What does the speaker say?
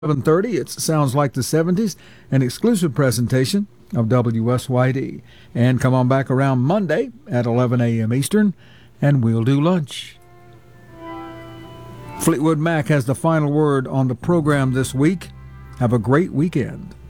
7:30, it sounds like the 70s, an exclusive presentation of WSYD. And come on back around Monday at 11 a.m. Eastern, and we'll do lunch. Fleetwood Mac has the final word on the program this week. Have a great weekend.